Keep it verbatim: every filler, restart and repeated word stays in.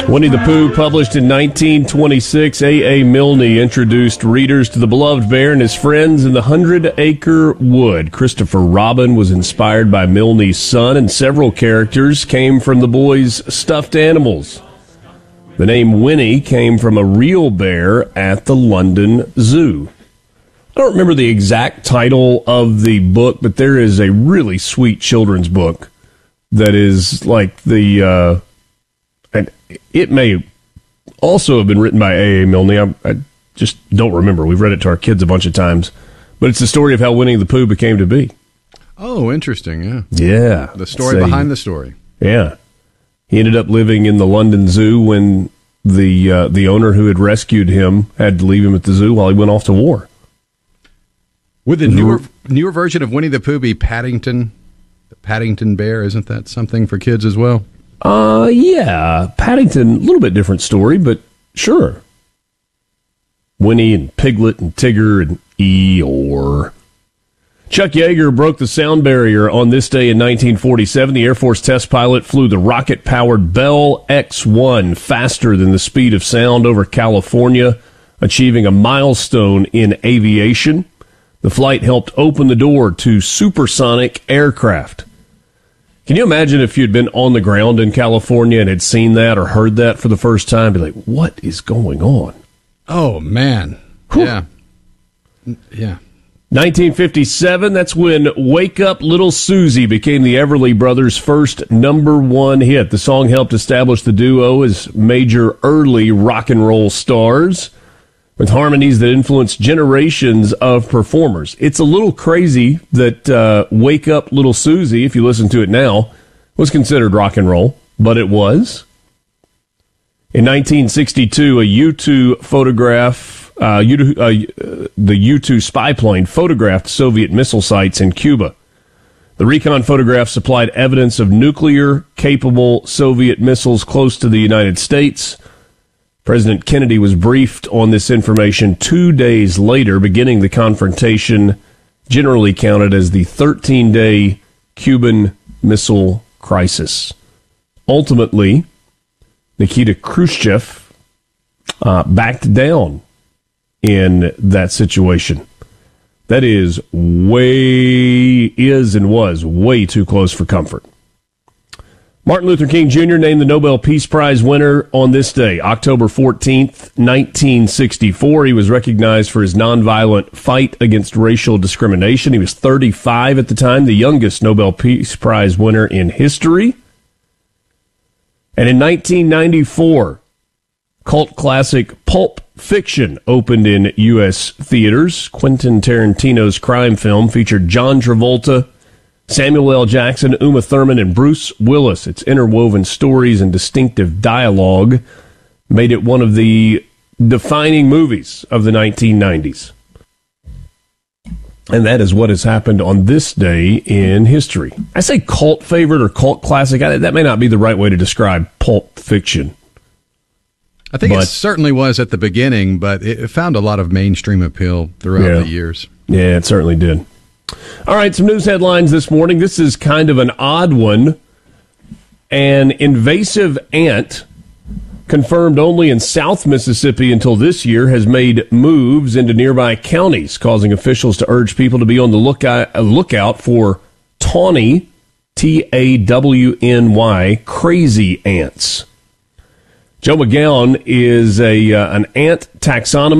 Winnie the Pooh, published in nineteen twenty-six, A A. Milne introduced readers to the beloved bear and his friends in the Hundred Acre Wood. Christopher Robin was inspired by Milne's son, and several characters came from the boy's stuffed animals. The name Winnie came from a real bear at the London Zoo. I don't remember the exact title of the book, but there is a really sweet children's book that is like the... Uh, and it may also have been written by A A. Milne. I, I just don't remember. We've read it to our kids a bunch of times. But it's the story of how Winnie the Pooh became to be. Oh, interesting, yeah. Yeah. The story a, behind the story. Yeah. He ended up living in the London Zoo when the uh, the owner who had rescued him had to leave him at the zoo while he went off to war. Would the newer, newer version of Winnie the Pooh be Paddington? The Paddington Bear, isn't that something for kids as well? Uh, yeah, Paddington, a little bit different story, but sure. Winnie and Piglet and Tigger and Eeyore. Chuck Yeager broke the sound barrier on this day in nineteen forty-seven. The Air Force test pilot flew the rocket-powered Bell X one faster than the speed of sound over California, achieving a milestone in aviation. The flight helped open the door to supersonic aircraft. Can you imagine if you'd been on the ground in California and had seen that or heard that for the first time? Be like, what is going on? Oh, man. Whew. Yeah. Yeah. nineteen fifty-seven, that's when Wake Up Little Susie became the Everly Brothers' first number one hit. The song helped establish the duo as major early rock and roll stars, with harmonies that influenced generations of performers. It's a little crazy that uh, Wake Up Little Susie, if you listen to it now, was considered rock and roll, but it was. In nineteen sixty-two, a U two photograph, uh, U two, uh, the U two spy plane photographed Soviet missile sites in Cuba. The recon photograph supplied evidence of nuclear-capable Soviet missiles close to the United States. President Kennedy was briefed on this information two days later, beginning the confrontation generally counted as the thirteen-day Cuban Missile Crisis. Ultimately, Nikita Khrushchev uh, backed down in that situation. That is way, is and was way too close for comfort. Martin Luther King Junior named the Nobel Peace Prize winner on this day, October fourteenth, nineteen sixty-four. He was recognized for his nonviolent fight against racial discrimination. He was thirty-five at the time, the youngest Nobel Peace Prize winner in history. And in nineteen ninety-four, cult classic Pulp Fiction opened in U S theaters. Quentin Tarantino's crime film featured John Travolta, Samuel L. Jackson, Uma Thurman, and Bruce Willis. Its interwoven stories and distinctive dialogue made it one of the defining movies of the nineteen nineties. And that is what has happened on this day in history. I say cult favorite or cult classic. That may not be the right way to describe Pulp Fiction. I think but, it certainly was at the beginning, but it found a lot of mainstream appeal throughout yeah. the years. Yeah, it certainly did. All right, some news headlines this morning. This is kind of an odd one. An invasive ant, confirmed only in South Mississippi until this year, has made moves into nearby counties, causing officials to urge people to be on the lookout, lookout for tawny, T A W N Y, crazy ants. Joe McGowan is a uh, an ant taxonomist